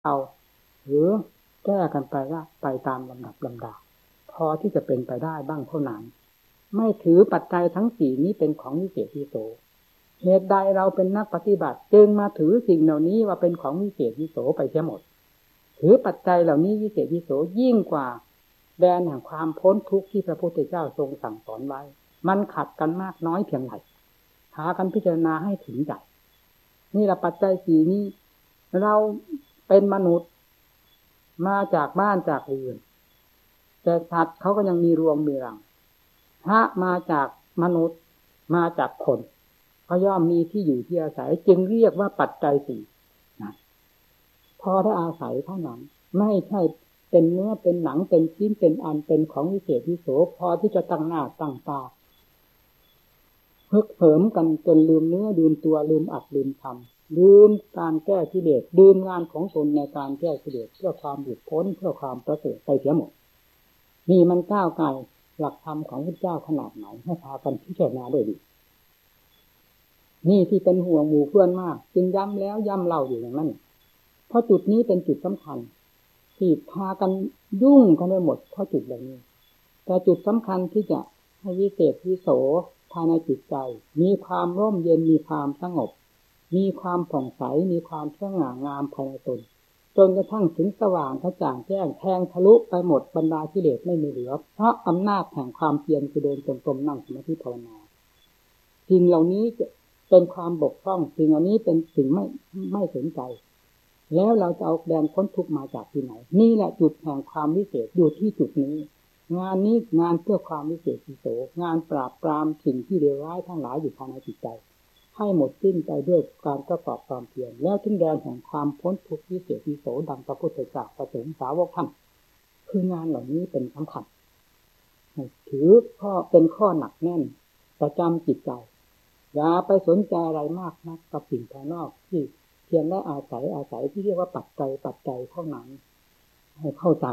เอาหรือแก้กันไปว่าไปตามลำดับลำดาพอที่จะเป็นไปได้บ้างเท่านั้นไม่ถือปัจจัยทั้งสี่นี้เป็นของวิเศษวิโสเหตุใดเราเป็นนักปฏิบัติจึงมาถือสิ่งเหล่านี้ว่าเป็นของวิเศษวิโสไปเสียหมดถือปัจจัยเหล่านี้วิเศษวิโสยิ่งกว่าแดนแห่งความพ้นทุกข์ที่พระพุทธเจ้าทรงสั่งสอนไว้มันขัดกันมากน้อยเพียงไรหากันพิจารณาให้ถึงใจนี่แหละปัจจัยสี่นี้เราเป็นมนุษย์มาจากบ้านจากเรือนแต่สัตว์เขาก็ยังมีรวงมีรังพระมาจากมนุษย์มาจากคนเขาย่อมมีที่อยู่ที่อาศัยจึงเรียกว่าปัจจัยสี่นะพอได้อาศัยเท่านั้นไม่ใช่เป็นเนื้อเป็นหนังเป็นชิ้นเป็นอันเป็นของวิเศษวิโสพอที่จะตั้งหน้าตั้งตาฮึกเหิมกันจนลืมเนื้อลืมตัวลืมอัดลืมทำลืมการแก้กิเลสลืมงานของตนในการแก้กิเลสเพื่อความหลุดพ้นเพื่อความประเสริฐไปเสียหมดนี่มันก้าวไกลหลักธรรมของพระเจ้าขนาดไหนให้พากันพิจารณาด้วยดีนี่ที่เป็นห่วงหมู่เพื่อนมากจึงย้ำแล้วย้ำเล่าอยู่อย่างนั้นเพราะจุดนี้เป็นจุดสำคัญที่พากันยุ่งกันไปหมดเพราะจุดเหล่านี้แต่จุดสำคัญที่จะให้วิเศษวิโสภายในจิตใจมีความร่มเย็นมีความสงบมีความผ่องใสมีความสง่างามภายในตนจนกระทั่งถึงสว่างกระจ่างแจ้งแทงทะลุไปหมดบรรดากิเลสไม่มีเหลือเพราะอำนาจแห่งความเพียรคือเดินจงกรมนั่งสมาธิภาวนาสิ่งเหล่านี้จะเป็นความบกพร่องสิ่งเหล่านี้เป็นสิ่งไม่สนใจแล้วเราจะเอาแดนพ้นทุกข์มาจากที่ไหนนี่แหละจุดแห่งความวิเศษอยู่ที่จุดนี้งานนี้งานเพื่อความวิเศษวิโสงานปราบปรามสิ่งที่เลวร้ายทั้งหลายอยู่ภายในจิตใจให้หมดสิ้นไปด้วยการประกอบความเพียรแล้วถึงแดนแห่งความพ้นทุกข์วิเศษวิโสดังพระพุทธเจ้าประสงค์สาวกท่านคืองานเหล่านี้เป็นสำคัญถือข้อเป็นข้อหนักแน่นประจำจิตใจอย่าไปสนใจอะไรมากนักกับสิ่งภายนอกที่เพียงและอาศัยที่เรียกว่าปัจจัยเท่านั้นให้เข้าใจ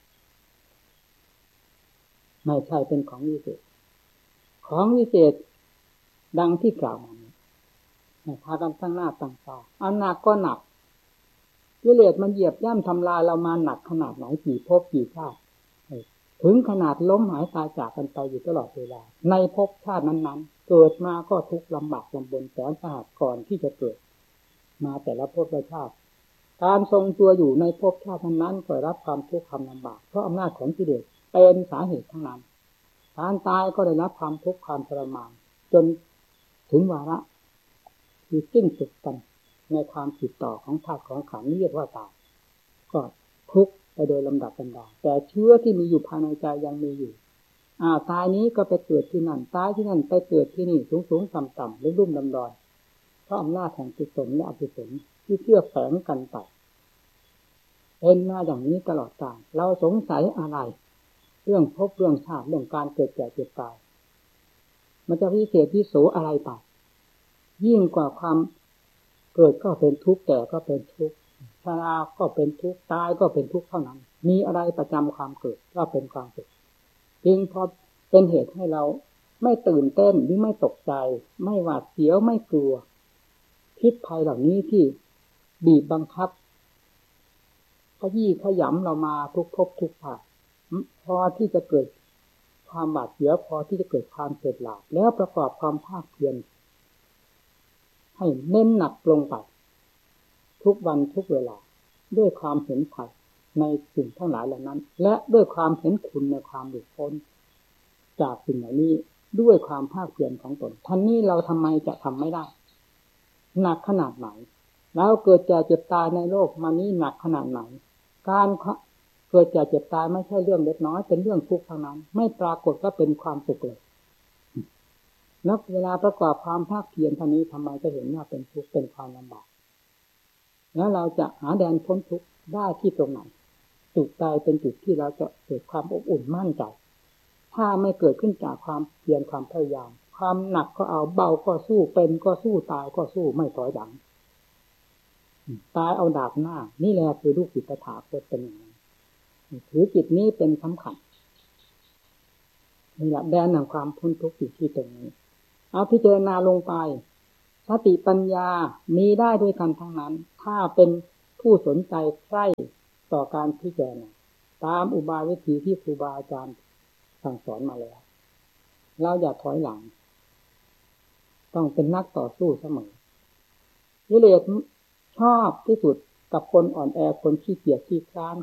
ไม่ใช่เป็นของวิเศษของวิเศษดังที่กล่าวมาพากันตั้งหน้าตั้งตาอันหนักก็หนักกิเลสมันเหยียบย่ำทำลายเรามาหนักขนาดไหนกี่ภพกี่ชาติถึงขนาดล้มหายตายจากกันไปอยู่ตลอดเวลาในภพชาตินั้นๆเกิดมาก็ทุกข์ลำบากลำบนแสนสาหัสก่อนที่จะเกิดมาแต่ละภพและชาติการทรงตัวอยู่ในภพชาตินั้นๆก็รับความทุกข์ความลำบากเพราะอำนาจของกิเลสเป็นสาเหตุทั้งนั้นการตายก็ได้รับความทุกข์ความทรมานจนถึงวาระที่สิ้นสุดกันในความติดต่อของธาตุของขันธ์เรียกว่าตายก็ทุกข์ไปโดยลำดับลำดาแต่เชื้อที่มีอยู่ภายในใจยังมีอยู่ตายนี้ก็ไปเกิดที่นั่นตายที่นั่นไปเกิดที่นี่สูงๆต่ำๆรุ่มๆดอนๆเพราะอำนาจแห่งกุศลและอกุศลที่เชื่อแฝงกันไปเป็นมาอย่างนี้ตลอดกาลเราสงสัยอะไรเรื่องภพเรื่องชาติเรื่องการเกิดแก่เจ็บตายมันจะวิเศษวิโสอะไรไปยิ่งกว่าความเกิดก็เป็นทุกข์แก่ก็เป็นทุกข์ชราก็เป็นทุกข์ตายก็เป็นทุกข์เท่านั้นมีอะไรประจำความเกิดก็เป็นความสุขจึงพอเป็นเหตุให้เราไม่ตื่นเต้นหรือไม่ตกใจไม่หวาดเสียวไม่กลัวพิษภัยเหล่านี้ที่บีบบังคับขยำเรามาทุกภพทุกชาติพอที่จะเกิดความหวาดเสียวพอที่จะเกิดความเฉลียวฉลาดแล้วประกอบความภาคเพียรให้เน้นหนักลงไปทุกวันทุกเวลาด้วยความเห็นภัยในสิ่งทั้งหลายเหล่านั้นและด้วยความเห็นคุณในความหลุดพ้นจากสิ่งเหล่านี้ด้วยความภาคเพียรของตนท่านนี้เราทำไมจะทำไม่ได้หนักขนาดไหนแล้วเกิดแก่เจ็บตายในโลกมานี้หนักขนาดไหนการเกิดแก่เจ็บตายไม่ใช่เรื่องเล็กน้อยเป็นเรื่องทุกข์ทั้งนั้นไม่ปรากฏว่าเป็นความสุขเลยนักเวลาประกอบความภาคเพียรท่านี้ทำไมจะเห็นว่าเป็นทุกข์เป็นความลำบากแล้วเราจะหาแดนพ้นทุกข์ได้ที่ตรงไหนจุดใดเป็นจุดที่เราจะเกิดความอบอุ่นมั่นใจถ้าไม่เกิดขึ้นจากความเพียรความพยายามความหนักก็เอาเบาก็สู้เป็นก็สู้ตายก็สู้ไม่ถอยหลังตายเอาดาบหน้านี่แหละคือลูกศิษย์ตถาคตเป็นอย่างนั้นถือจิตนี้เป็นสำคัญนี่แหละแดนแห่งความพ้นทุกข์อยู่ที่ตรงนี้เอาพิจารณาลงไปสติปัญญามีได้ด้วยกันทั้งนั้นถ้าเป็นผผู้สนใจใคร่ต่อการพิจารณาตามอุบายวิธีที่ครูบาอาจารย์สั่งสอนมาแล้วเราอย่าถอยหลังต้องเป็นนักต่อสู้เสมอกิเลสชอบที่สุดกับคนอ่อนแอคนขี้เกียจขี้คร้าน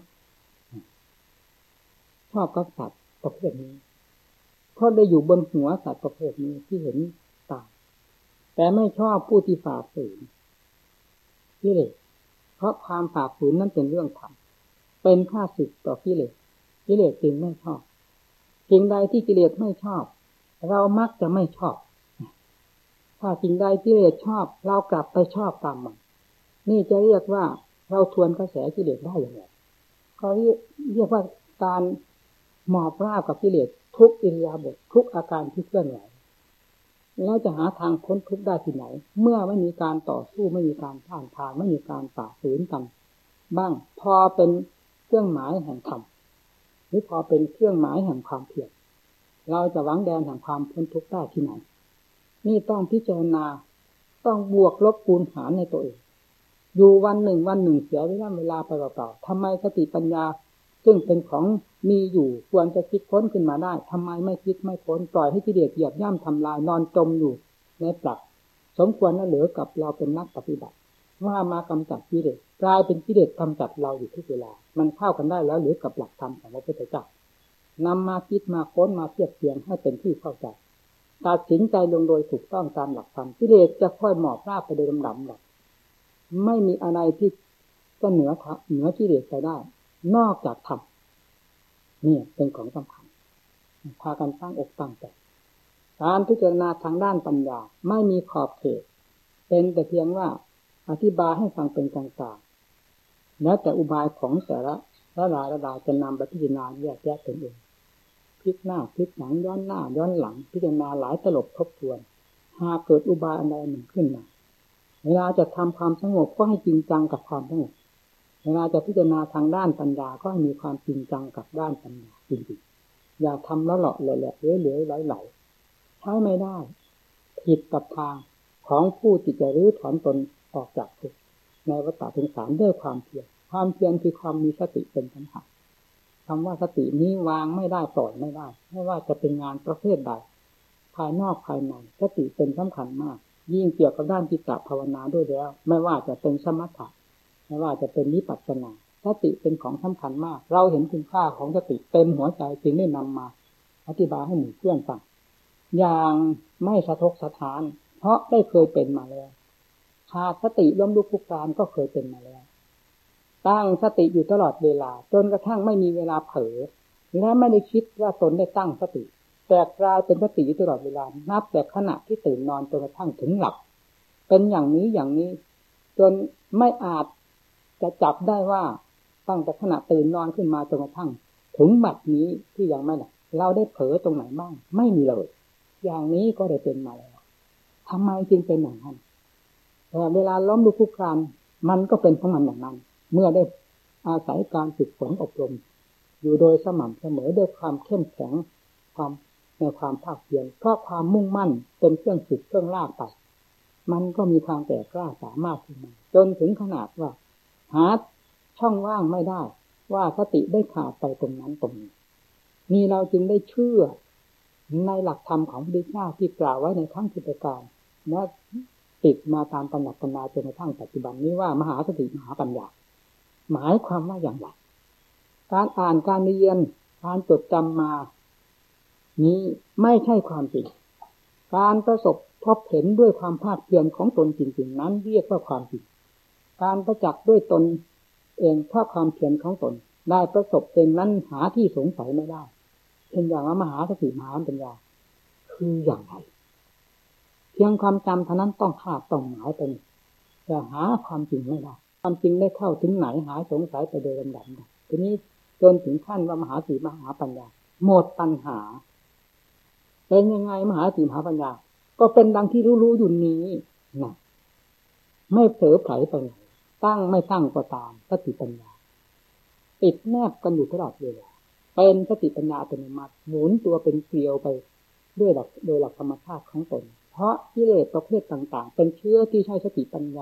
ชอบกับสัตว์ประเภทนี้เพราะได้อยู่บนหัวสัตว์ประเภทนี้ที่เห็นตาแต่ไม่ชอบผู้ที่ฝ่าฝืนกิเลสเพราะความฝ่าฝืนนั้นเป็นเรื่องธรรมเป็นข้าศึกต่อกิเลสกิเลสจึงไม่ชอบสิ่งใดที่กิเลสไม่ชอบเรามักจะไม่ชอบถ้าสิ่งใดกิเลสชอบเรากลับไปชอบตามมันนี่จะเรียกว่าเราทวนกระแสกิเลสได้อย่างไรก็เรียกว่าการหมอบราบกับกิเลสทุกอิริยาบถทุกอาการที่เคลื่อนไหวแล้วจะหาทางพ้นทุกข์ได้ที่ไหนเมื่อไม่มีการต่อสู้ไม่มีการต้านทานไม่มีการฝ่าฝืนกันบ้างพอเป็นเครื่องหมายแห่งธรรมหรือพอเป็นเครื่องหมายแห่งความเพียรเราจะหวังแดนแห่งความพ้นทุกข์ได้ที่ไหนนี่ต้องพิจารณาต้องบวกลบคูณหารในตัวเองอยู่วันหนึ่งเสียเวลาไปเปล่าๆทำไมสติปัญญาซึ่งเป็นของมีอยู่ควรจะคิดค้นขึ้นมาได้ทำไมไม่คิดไม่ค้นปล่อยให้กิเลสเหยียบย่ำทำลายนอนจมอยู่ในปลักสมควรนะเหลือกับเราเป็นนักปฏิบัติว่ามากำจัดกิเลสกลายเป็นกิเลสกำจัดเราอยู่ทุกเวลามันเข้ากันได้แล้วหรือกับหลักธรรมของพระพุทธเจ้านำมาคิดมาค้นมาเทียบเทียงให้เป็นที่เข้าใจตัดสินใจลงโดยถูกต้องตามหลักธรรมกิเลสจะค่อยหมอบราบไปโดยลำดับไม่มีอะไรที่จะเหนือกิเลสไปได้นอกจากธรรมนี่เป็นของสำคัญพากันตั้งอกตั้งใจการพิจารณาทางด้านปัญญาไม่มีขอบเขตเป็นแต่เพียงว่าอธิบายให้ฟังเป็นกลางๆแล้วแต่อุบายของแต่ละระดาจะนำไปพิจารณาแยกแยะตนเองพลิกหน้าพลิกหลังย้อนหน้าย้อนหลังพิจารณาหลายตลบทบทวนหากเกิดอุบายอันใดหนึ่งขึ้นมาเวลาจะทำความสงบก็ให้จริงจังกับความสงบเวลาจะพิจารณาทางด้านปัญญาก็ให้มีความจริงจังกับด้านปัญญาจริงๆอย่าทำละเลาะแหละเหลวๆไหลๆใช้ไม่ได้ผิดกับทางของผู้ที่จะรื้อถอนตนออกจากทุกข์ในวัฏสงสารด้วยความเพียรคือความมีสติเป็นสำคัญคำว่าสตินี้วางไม่ได้ปล่อยไม่ได้ไม่ว่าจะเป็นงานประเภทใดภายนอกภายในสติเป็นสำคัญมากยิ่งเกี่ยวกับด้านจิตภาวนาด้วยแล้วไม่ว่าจะเป็นสมถะไม่ว่าจะเป็นวิปัสสนาสติเป็นของสำคัญมากเราเห็นคุณค่าของสติเต็มหัวใจจึงได้นำมาอธิบายให้หมู่เพื่อนฟังอย่างไม่สะทกสะท้านเพราะได้เคยเป็นมาแล้วขาดสติล้มลุกคลุกคลานก็เคยเป็นมาแล้วตั้งสติอยู่ตลอดเวลาจนกระทั่งไม่มีเวลาเผลอและไม่ได้คิดว่าตนได้ตั้งสติแต่กลายเป็นสติอยู่ตลอดเวลานับแต่ขณะที่ตื่นนอนจนกระทั่งถึงหลับเป็นอย่างนี้จนไม่อาจจะจับได้ว่าตั้งแต่ขณะตื่นนอนขึ้นมาจนกระทั่งถึงบัดนี้ที่ยังไม่หลับเราได้เผลอตรงไหนบ้างไม่มีเลยอย่างนี้ก็ได้เป็นมาแล้วทำไมจึงเป็นอย่างนั้นแต่เวลาล้มลุกคลุกคลานมันก็เป็นของมันอย่างนั้นเมื่อได้อาศัยการฝึกฝนอบรมอยู่โดยสม่ำเสมอด้วยความเข้มแข็งในความภาคเพียรเพราะความมุ่งมั่นเป็นเครื่องฝึกเครื่องลากไปมันก็มีความแก่กล้าสามารถขึ้นมาจนถึงขนาดว่าหาช่องว่างไม่ได้ว่าสติได้ขาดไปตรงนั้นตรงนี้นี่เราจึงได้เชื่อในหลักธรรมของพระพุทธเจ้าที่กล่าวไว้ในครั้งพุทธกาลและติดมาตามตำหนักตำราจนกระทั่งปัจจุบันนี้ว่ามหาสติมหาปัญญาหมายความว่าอย่างไรการอ่านการเรียนการจดจำมานี้ไม่ใช่ความจริงการประสบพบเห็นด้วยความภาคเพียรของตนจริงๆนั้นเรียกว่าความจริงการประจักษ์ด้วยตนเองเพราะความเพียรของตนได้ประสบเองนั้นหาที่สงสัยไม่ได้เป็นอย่างว่ามหาสติมหาปัญญาคืออย่างไรเพียงความจำเท่านั้นต้องคาดต้องหมายเป็นแต่หาความจริงไม่ได้ความจริงได้เข้าถึงไหนหายสงสัยไปโดยลำดับทีนี้จนถึงขั้นว่ามหาสติมหาปัญญาหมดปัญหาเป็นยังไงมหาสติมหาปัญญาก็เป็นดังที่รู้อยู่นี้นะไม่เผลอไผลไปไหนตั้งไม่ตั้งก็ตามสติปัญญาติดแนบกันอยู่ตลอดเวลาเป็นสติปัญญาอัตโนมัติหมุนตัวเป็นเกลียวไปด้วยโดยหลักธรรมชาติของตนเพราะกิเลสประเภทต่างๆเป็นเชื้อที่ใช้สติปัญญา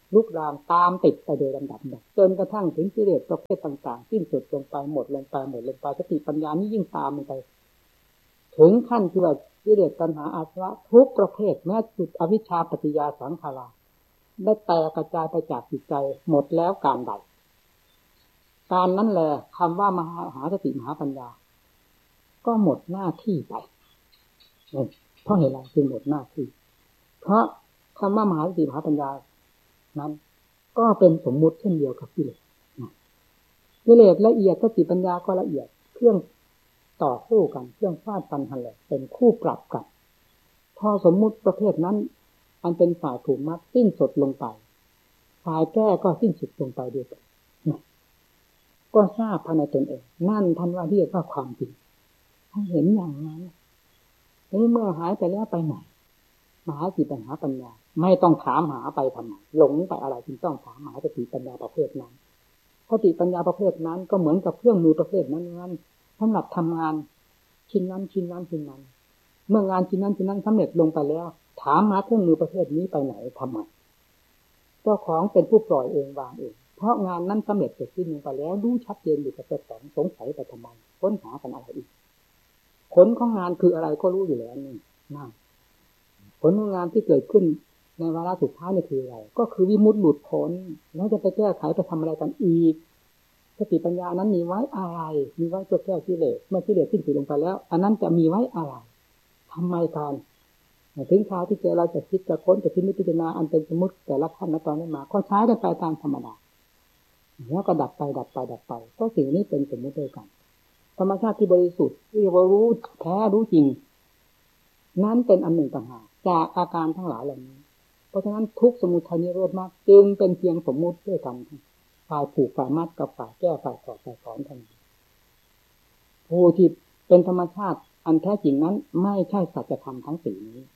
ลุกรามตามติดไปโดยลำดับจนกระทั่งถึงกิเลสประเภทต่างๆสิ้นสุดลงไปหมดลงไปสติปัญญานี้ยิ่งตามลงไปถึงขั้นที่ว่ากิเลสตัณหาอาสวะทุกประเภทแม้จุดอวิชชาปัจจยาสังขาราได้แตกกระจายไปจากจิตใจหมดแล้วการใดการนั้นแหละคำว่ามหาสติมหาปัญญาก็หมดหน้าที่ไปเพราะเหตุไรจึงหมดหน้าที่เพราะคำว่ามหาสติมหาปัญญานั้นก็เป็นสมมุติเช่นเดียวกับกิเลสกิเลสละเอียดสติปัญญาก็ละเอียดเครื่องต่อสู้กันเครื่องฟาดฟันหันแหลกเป็นคู่ปรับกันพอสมมุติประเภทนั้นอันเป็นฝ่ายถูกมัดสิ้นสุดลงไปฝ่ายแก้ก็สิ้นสุดลงไปด้วยกันก็ทราบภายในตนเองนั่นท่านว่าเรียกว่าความจริงให้เห็นอย่างนั้นนี่เมื่อหายไปแล้วไปไหนมหาสติปัญญาไม่ต้องถามหาไปทำไมหลงไปอะไรจึงต้องถามหาสติปัญญาประเภทนั้นสติปัญญาประเภทนั้นก็เหมือนกับเครื่องมือประเภทนั้นสำหรับทำงานชิ้นนั้นเมื่องานชิ้นนั้นสำเร็จลงไปแล้วถามหาเครื่องมือประเภทนี้ไปไหนทำไมเจ้าของเป็นผู้ปล่อยเองวางเองเพราะงานนั้นสำเร็จเสร็จสิ้นลงไปแล้วรู้ชัดเจนอยู่กับเจ้าของสงสัยไปทำไมค้นหากันอะไรอีกผลของงานคืออะไรก็รู้อยู่แล้วนี่นั่นผลของงานที่เกิดขึ้นในวาระสุดท้ายนี่คืออะไรก็คือวิมุตติหลุดพ้นแล้วจะไปแก้ไขไปทำอะไรกันอีกสติปัญญานั้นมีไว้อะไรมีไว้ตัวแก้กิเลสเมื่อกิเลสสิ้นสุดลงไปแล้วอันนั้นจะมีไว้อะไรทำไมกันถึงคราวที่เราจะคิดจะค้นจะพิจารณาอันเป็นสมมติแต่ละขั้นตอนนั้นมาก็ใช้กันไปตามธรรมดาแล้วก็ดับไปก็สิ่งนี้เป็นสมมติด้วยกันธรรมชาติที่บริสุทธิ์ที่เรารู้แท้รู้จริงนั้นเป็นอันหนึ่งต่างหากจากอาการทั้งหลายเหล่านี้เพราะฉะนั้นทุกสมุทัยนิโรธมรรคจึงเป็นเพียงสมมุติด้วยกันฝ่ายผูกฝ่ายมัดกับฝ่ายแก้ฝ่ายถอดฝ่ายถอนเท่านั้นผู้ที่เป็นธรรมชาติอันแท้จริงนั้นไม่ใช่สัจธรรมทั้งสี่นี้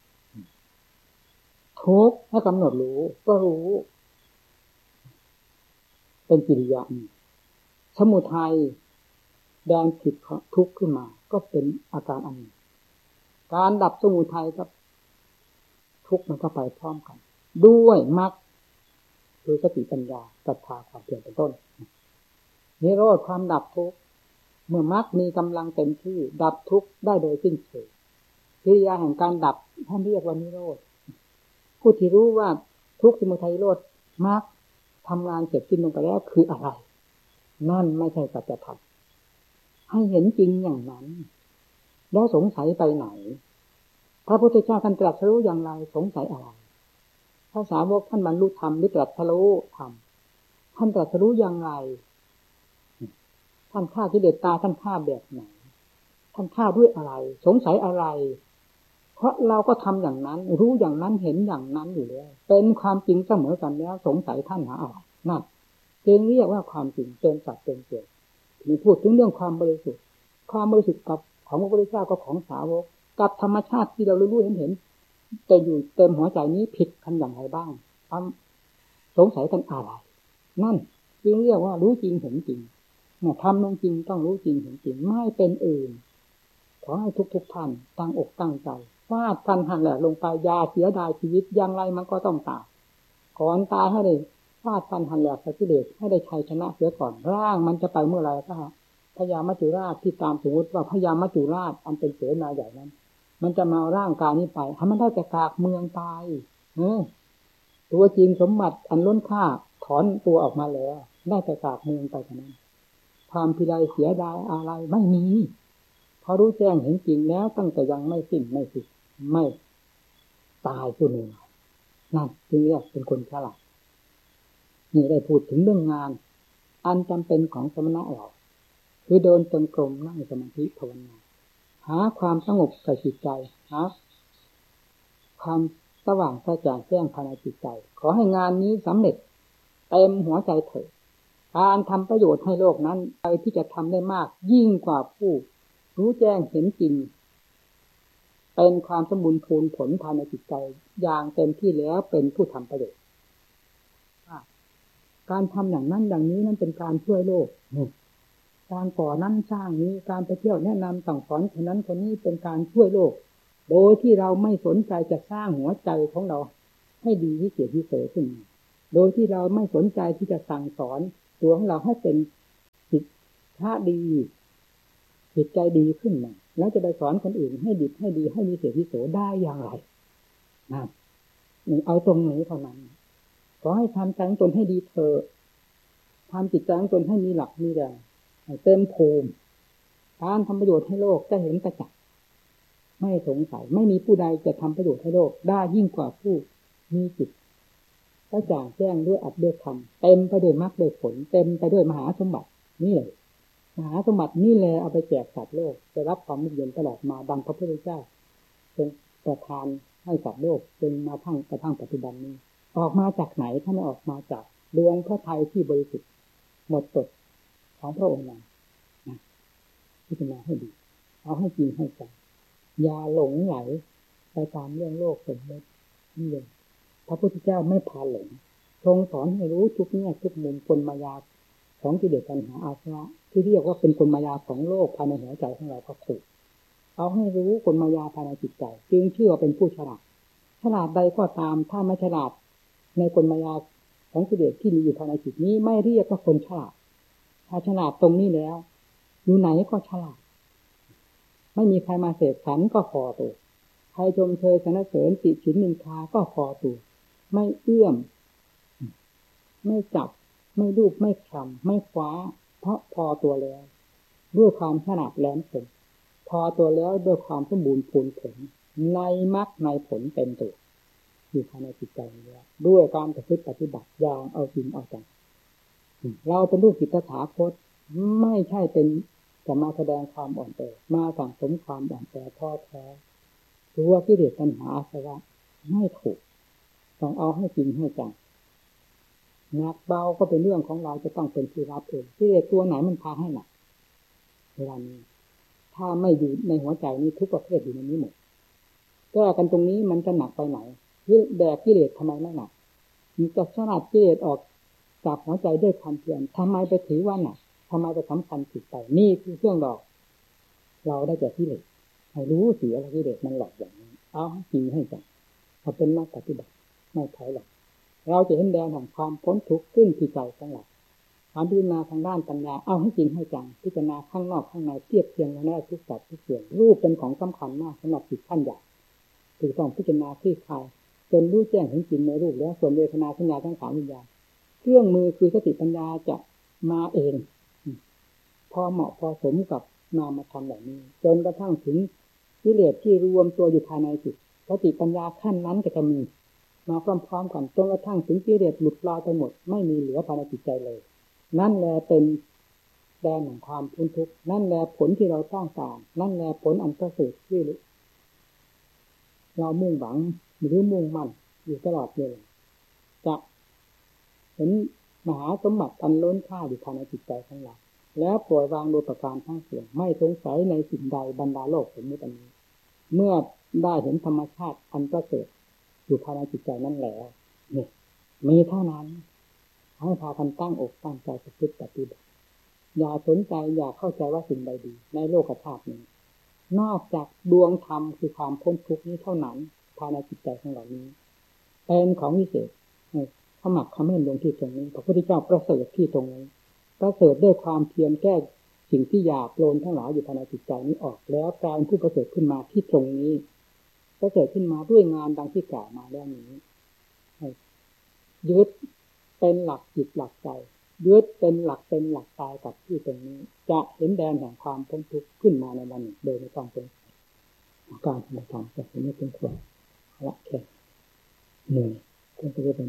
ทุกข์ให้กำหนดรู้ก็รู้เป็นกิริยาสมุทัยแดงผิดทุกข์ขึ้นมาก็เป็นอาการอันหนึ่งการดับสมุทัยกับทุกข์มันก็ไปพร้อมกันด้วยมรรคคือสติปัญญาศรัทธาความเพียรเป็นต้นนิโรธความดับทุกข์เมื่อมรรคมีกำลังเต็มที่ดับทุกข์ได้โดยสิ้นเชิงกิริยาแห่งการดับท่านเรียกว่านิโรธผู้ที่รู้ว่าทุกข์สมุทัยนิโรธมรรคทำงานเสร็จสิ้นลงไปแล้วคืออะไรนั่นไม่ใช่สัจธรรมให้เห็นจริงอย่างนั้นแล้วสงสัยไปไหนพระพุทธเจ้าท่านตรัสรู้อย่างไรสงสัยอะไรพระสาวกท่านบรรลุธรรมหรือตรัสรู้ธรรมท่านตรัสรู้อย่างไรท่านฆ่ากิเลสตาท่านฆ่าแบบไหนท่านฆ่าด้วยอะไรสงสัยอะไรเพราะเราก็ทำอย่างนั้นรู้อย่างนั้นเห็นอย่างนั้นอยู่แล้วเป็นความจริงเสมอกันแล้วสงสัยท่านหาอะไรนั่นจึงเรียกว่าความจริงเต็มสัดเต็มเปี่ยมมีพูดถึงเรื่องความบริสุทธิ์กับของพระพุทธเจ้าก็ของสาวกกับธรรมชาติที่เรารู้เห็นแต่อยู่เต็มหัวใจนี้ผิดกันอย่างไรบ้างสงสัยกันอะไรนั่นจึงเรียกว่ารู้จริงเห็นจริงเนี่ยทำลงจริงต้องรู้จริงเห็นจริงไม่เป็นอื่นขอให้ทุกท่านตั้งอกตั้งใจฟาดฟันหันแหลกลงไปอย่าเสียดายชีวิตอย่างไรมันก็ต้องตายก่อนตายให้ได้ฟาดฟันหันแหลกกิเลสให้ได้ชัยชนะเสียก่อนร่างมันจะไปเมื่อไรก็พญามัจจุราชที่ตามสมมติว่าพญามัจจุราชอันเป็นเสนาใหญ่นั้นมันจะมาเอาร่างกายนี้ไปให้มันได้แต่กากเมืองตายตัวจริงสมบัติอันล้นค่าถอนตัวออกมาแล้วได้แต่กากเมืองไปเท่านั้นความพิไรเสียดายอะไรไม่มีพอรู้แจ้งเห็นจริงแล้วตั้งแต่ยังไม่สิ้นไม่สุดไม่ตายตัวหนึ่งนั่นจึงเรียกเป็นคนฉลาดนี่ได้พูดถึงเรื่องงานอันจำเป็นของสมณะเราคือเดินจงกรมนั่งสมาธิภาวนาหาความสงบกับจิตใจหาความสว่างกระจ่างแจ้งภายในจิตใจขอให้งานนี้สำเร็จเต็มหัวใจเถิดการทำประโยชน์ให้โลกนั้นไปที่จะทำได้มากยิ่งกว่าผู้รู้แจ้งเห็นจริงเป็นความสมบูรณ์พูนผลภายในจิตใจอย่างเต็มที่แล้วเป็นผู้ทำประโยชน์การทำอย่างนั้นอย่างนี้นั้นเป็นการช่วยโลกการก่อนั้นสร้างนี้การไปเที่ยวแนะนำสั่งสอนคนนั้นคนนี้เป็นการช่วยโลกโดยที่เราไม่สนใจจะสร้างหัวใจของเราให้ดีที่เสียที่เสยขึ้นโดยที่เราไม่สนใจที่จะสั่งสอนตัวของเราให้เป็นจิตท่าดีจิตใจดีขึ้นมาแล้วจะไปสอนคนอื่นให้ดีให้ดีให้มีเสียที่โสได้อย่างไรนะเอาตรงนี้เท่านั้นขอให้ทำใจของตนให้ดีเถอะทำจิตใจของตนให้มีหลักมีแรงเต็มภูมิการทำประโยชน์ให้โลกจะเห็นประจักษ์ไม่สงสัยไม่มีผู้ใดจะทำประโยชน์ให้โลกได้ยิ่งกว่าผู้มีจิตกระจ่างแจ้งด้วยอัตด้วยธรรมเต็มไปด้วยมรรคด้วยผลเต็มไปด้วยมหาสมบัตินี่เลยมหาสมบัตินี่แหละเอาไปแจกสัตว์โลกจะรับความนิยมตลอดมาดังพระพุทธเจ้าทรงประทานให้สัตว์โลกจนมาทั้งกระทั่งปัจจุบันนี้ออกมาจากไหนถ้าไม่ออกมาจากดวงพระทัยที่บริสุทธิ์หมดจดของพระองค์นั้นพิจารณาให้ดีเอาให้จริงให้จังอย่าหลงไหลไปตามเรื่องโลกสมมตินี่เลยพระพุทธเจ้าไม่พาหลงทรงสอนให้รู้ทุกแง่ทุกมุมกลมายาของกิเลสตัณหาอาสวะที่เรียกว่าเป็นกลมายาของโลกภายในหัวใจของเราก็ถูกเอาให้รู้กลมายาภายในจิตใจจึงเชื่อเป็นผู้ฉลาดฉลาดใดก็ตามถ้าไม่ฉลาดในกลมายาของกิเลสที่มีอยู่ภายในจิตนี้ไม่เรียกว่าคนฉลาดถ้าฉลาดตรงนี้แล้วอยู่ไหนก็ฉลาดไม่มีใครมาเสกสรรก็พอตัวใครชมเชยสรรเสริญติฉินนินทาก็พอตัวไม่เอื้อมไม่จับไม่ลูบไม่คลำไม่คว้าเพราะพอตัวแล้วด้วยความฉลาดแหลมคมพอตัวแล้วด้วยความสมบูรณ์พูนผลในมรรคในผลเป็นตัวอยู่ภายในจิตใจนี้ด้วยการประพฤติปฏิบัติอย่างเอาจริงเอาจังเราเป็นลูกศิษย์ตถาคตไม่ใช่เป็นจะมาแสดงความอ่อนแอมาสั่งสมความอ่อนแอท้อแท้ตัวกิเลสตัณหาอาสวะไม่ถูกต้องเอาให้จริงให้จังหนักเบาก็เป็นเรื่องของเราจะต้องเป็นผู้รับเองกิเลสตัวไหนมันพาให้หนักเวลานี้ถ้าไม่อยู่ในหัวใจนี้ทุกประเภทอยู่ในนี้หมดแก้กันตรงนี้มันจะหนักไปไหนแบกกิเลสทำไมไม่หนักมันจะสลัดกิเลสออกจากหัวใจด้วยความเพียรทำไมไปถือว่าหนักทำไมไปสำคัญผิดไปนี่คือเครื่องดอกเราได้จากกิเลสให้รู้เสียว่ากิเลสมันหลอกอย่างนี้เอาให้จริงให้จังเอาเป็นนักปฏิบัติไม่ถอยหลังเราจะเห็นแดนแห่งความพ้นทุกข์ขึ้นที่ใจของเราความพิจารณาทางด้านปัญญาเอาให้จริงให้จังพิจารณาข้างนอกข้างในเทียบเทียงกันได้ทุกสัดทุกส่วนรูปเป็นของสำคัญมากสำหรับจิตขั้นใหญ่จึงต้องพิจารณาคลี่คลายจนรู้แจ้งเห็นจริงในรูปแล้วส่วนเวทนาสัญญาทั้งสามวิญญาณเครื่องมือคือสติปัญญาจะมาเองพอเหมาะพอสมกับนามธรรมเหล่านี้จนกระทั่งถึงกิเลสที่รวมตัวอยู่ภายในจิตสติปัญญาขั้นนั้นก็จะมีมาพร้อมๆกันจนกระทั่งถึงกิเลสหลุดลอยไปหมดไม่มีเหลือภายในจิตใจเลยนั่นแหละเป็นแดนแห่งความพ้นทุกข์นั่นแหละผลที่เราต้องการนั่นแหละผลอันประเสริฐที่เรามุ่งหวังหรือมุ่งมั่นอยู่ตลอดเวลาจะเห็นมหาสมบัติอันล้นค่าอยู่ภายในจิตใจของเราแล้วปล่อยวางโดยประการทั้งปวงไม่สงสัยในสิ่งใดบรรดาโลกสมมุติอันนี้เมื่อได้เห็นธรรมชาติอันประเสริฐอยู่ภายในจิตใจนั่นแล้วนี่มีเท่านั้นให้พากันตั้งอกตั้งใจประพฤติปฏิบัติอย่าสนใจอย่าเข้าใจว่าสิ่งใดดีในโลกธาตุนี้นอกจากดวงธรรมคือความพ้นทุกข์นี้เท่านั้นภายในจิตใจของเรานี้เป็นของวิเศษขมักเขม้นลงที่ตรงนี้พระพุทธเจ้าประเสริฐที่ตรงนี้ประเสริฐด้วยความเพียรแก้สิ่งที่หยาบโลนทั้งหลายอยู่ภายในจิตใจนี้ออกแล้วกลายเป็นผู้ประเสริฐขึ้นมาที่ตรงนี้ประเสริฐขึ้นมาด้วยงานดังที่กล่าวมาแล้วนี้ยึดเป็นหลักจิตหลักใจยึดเป็นหลักตายกับที่ตรงนี้จะเห็นแดนแห่งความพ้นทุกข์ขึ้นมาในวันหนึ่งโดยไม่ต้องสงสัยการทำจะเห็นไม่เป็นควร